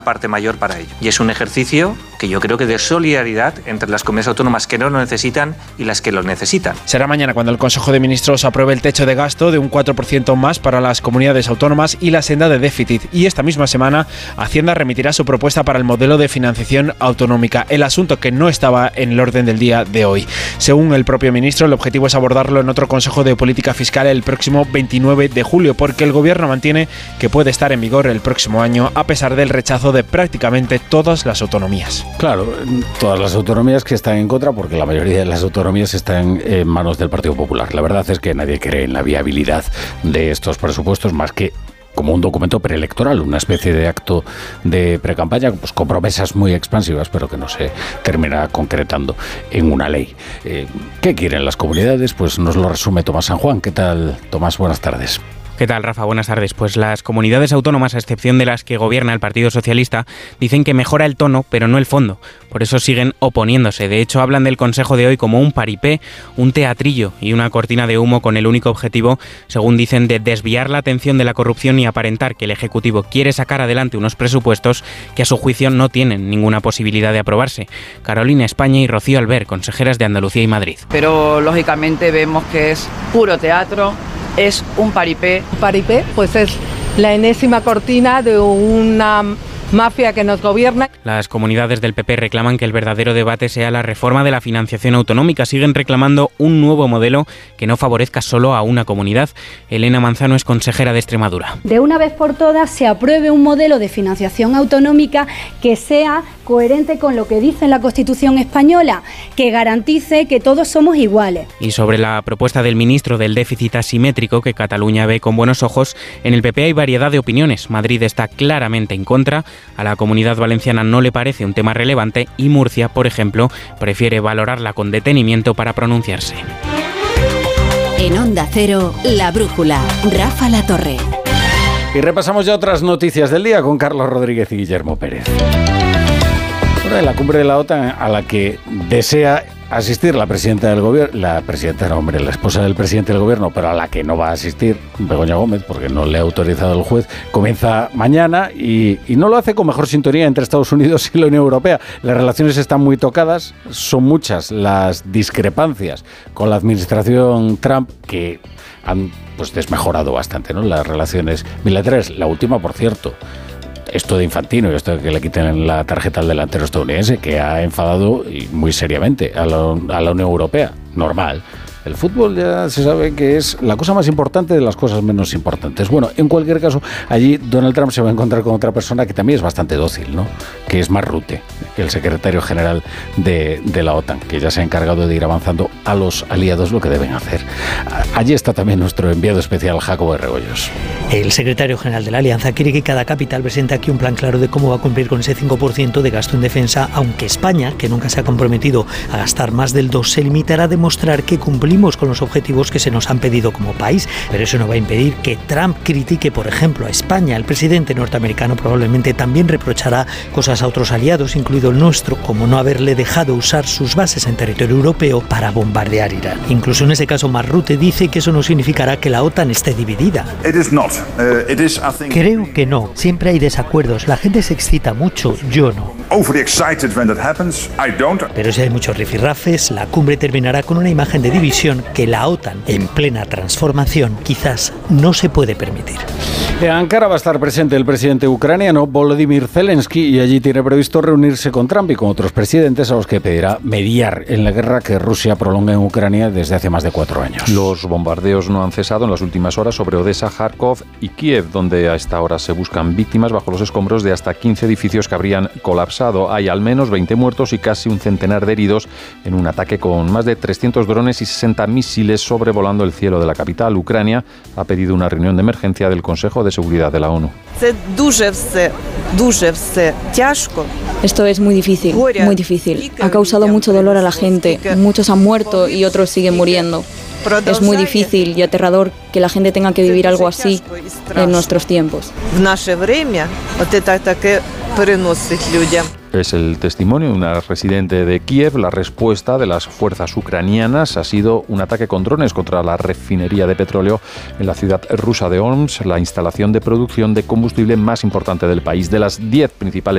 parte mayor para ello. Y es un ejercicio que yo creo que de solidaridad entre las comunidades autónomas que no lo necesitan y las que lo necesitan. Será mañana cuando el Consejo de Ministros apruebe el techo de gasto de un 4% más para las comunidades autónomas y la senda de déficit. Y esta misma semana Hacienda remitirá su propuesta para el modelo de financiación autonómica, el asunto que no estaba en el orden del día de hoy. Según el propio ministro, el objetivo es abordarlo en otro Consejo de Política Fiscal el próximo 29 de julio, porque el Gobierno mantiene que puede estar en vigor el próximo año a pesar del rechazo de prácticamente todas las autonomías. Claro, todas las autonomías que están en contra, porque la mayoría de las autonomías están en manos del Partido Popular. La verdad es que nadie cree en la viabilidad de estos presupuestos más que como un documento preelectoral, una especie de acto de precampaña, pues con promesas muy expansivas, pero que no se termina concretando en una ley. ¿Qué quieren las comunidades? Pues nos lo resume Tomás San Juan. ¿Qué tal, Tomás? Buenas tardes. ¿Qué tal, Rafa? Buenas tardes. Pues las comunidades autónomas, a excepción de las que gobierna el Partido Socialista, dicen que mejora el tono, pero no el fondo. Por eso siguen oponiéndose. De hecho, hablan del Consejo de hoy como un paripé, un teatrillo y una cortina de humo con el único objetivo, según dicen, de desviar la atención de la corrupción y aparentar que el Ejecutivo quiere sacar adelante unos presupuestos que a su juicio no tienen ninguna posibilidad de aprobarse. Carolina España y Rocío Albert, consejeras de Andalucía y Madrid. Pero lógicamente vemos que es puro teatro. Es un paripé. Paripé, pues es la enésima cortina de una mafia que nos gobierna. Las comunidades del PP reclaman que el verdadero debate sea la reforma de la financiación autonómica. Siguen reclamando un nuevo modelo que no favorezca solo a una comunidad. Elena Manzano es consejera de Extremadura. De una vez por todas se apruebe un modelo de financiación autonómica que sea coherente con lo que dice la Constitución española, que garantice que todos somos iguales. Y sobre la propuesta del ministro del déficit asimétrico, que Cataluña ve con buenos ojos, en el PP hay variedad de opiniones. Madrid está claramente en contra, a la Comunidad Valenciana no le parece un tema relevante y Murcia, por ejemplo, prefiere valorarla con detenimiento para pronunciarse. En Onda Cero, La Brújula, Rafa Latorre. Y repasamos ya otras noticias del día con Carlos Rodríguez y Guillermo Pérez. De la cumbre de la OTAN a la que desea asistir la presidenta del gobierno, la esposa del presidente del gobierno, pero a la que no va a asistir Begoña Gómez porque no le ha autorizado el juez, comienza mañana y no lo hace con mejor sintonía entre Estados Unidos y la Unión Europea. Las relaciones están muy tocadas, son muchas las discrepancias con la administración Trump que han pues desmejorado bastante, ¿no? Las relaciones bilaterales. La última, por cierto, esto de Infantino y esto de que le quiten la tarjeta al delantero estadounidense, que ha enfadado y muy seriamente a la Unión Europea. Normal. El fútbol ya se sabe que es la cosa más importante de las cosas menos importantes. Bueno, en cualquier caso, allí Donald Trump se va a encontrar con otra persona que también es bastante dócil, ¿no? Que es Mark Rutte, el secretario general de la OTAN, que ya se ha encargado de ir avanzando a los aliados lo que deben hacer. Allí está también nuestro enviado especial, Jacobo de Rebollos. El secretario general de la Alianza quiere que cada capital presente aquí un plan claro de cómo va a cumplir con ese 5% de gasto en defensa, aunque España, que nunca se ha comprometido a gastar más del 2%, se limitará a demostrar que cumplimos con los objetivos que se nos han pedido como país, pero eso no va a impedir que Trump critique, por ejemplo, a España. El presidente norteamericano probablemente también reprochará cosas a otros aliados, incluido el nuestro, como no haberle dejado usar sus bases en territorio europeo para bombardear Irán. Incluso en ese caso, Mark Rutte dice que eso no significará que la OTAN esté dividida. Creo que no. Siempre hay desacuerdos. La gente se excita mucho, yo no. Pero si hay muchos rifirrafes, la cumbre terminará con una imagen de división que la OTAN, en plena transformación, quizás no se puede permitir. En Ankara va a estar presente el presidente ucraniano Volodymyr Zelensky y allí tiene previsto reunirse con Trump y con otros presidentes a los que pedirá mediar en la guerra que Rusia prolonga en Ucrania desde hace más de 4 años. Los bombardeos no han cesado en las últimas horas sobre Odessa, Kharkov y Kiev, donde a esta hora se buscan víctimas bajo los escombros de hasta 15 edificios que habrían colapsado. Hay al menos 20 muertos y casi un centenar de heridos en un ataque con más de 300 drones y 60 misiles sobrevolando el cielo de la capital. Ucrania ha pedido una reunión de emergencia del Consejo de Seguridad de la ONU. Esto es muy difícil, muy difícil. Ha causado mucho dolor a la gente. Muchos han muerto y otros siguen muriendo. Es muy difícil y aterrador que la gente tenga que vivir algo así en nuestros tiempos. Es el testimonio de una residente de Kiev. La respuesta de las fuerzas ucranianas ha sido un ataque con drones contra la refinería de petróleo en la ciudad rusa de Omsk, la instalación de producción de combustible más importante del país. De las 10 principales